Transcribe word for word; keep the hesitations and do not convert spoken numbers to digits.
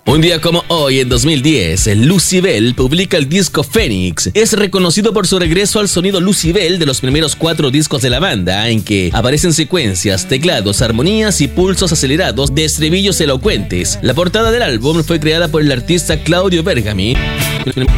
Un día como hoy, en dos mil diez, Lucybell publica el disco Phoenix. Es reconocido por su regreso al sonido Lucybell de los primeros cuatro discos de la banda, en que aparecen secuencias, teclados, armonías y pulsos acelerados de estribillos elocuentes. La portada del álbum fue creada por el artista Claudio Bergami.